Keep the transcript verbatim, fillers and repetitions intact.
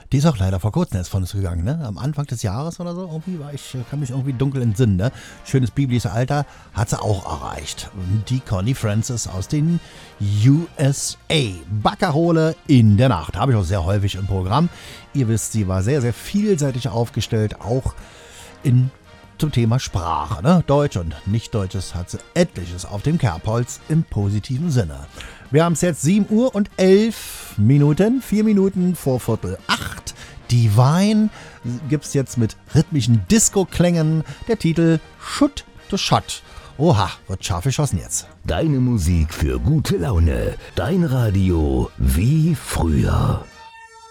Die ist auch leider vor kurzem erst von uns gegangen, ne? Am Anfang des Jahres oder so. Irgendwie war ich, kann mich irgendwie dunkel entsinnen, ne? Schönes biblisches Alter hat sie auch erreicht. Die Connie Francis aus den U S A. Baccarole in der Nacht. Habe ich auch sehr häufig im Programm. Ihr wisst, sie war sehr, sehr vielseitig aufgestellt, auch in zum Thema Sprache, ne? Deutsch und Nicht-Deutsches hat sie etliches auf dem Kerbholz im positiven Sinne. Wir haben es jetzt sieben Uhr und elf Minuten, vier Minuten vor Viertel acht. Divine gibt's jetzt mit rhythmischen Disco-Klängen. Der Titel Shoot to Shot. Oha, wird scharf geschossen jetzt. Deine Musik für gute Laune. Dein Radio wie früher.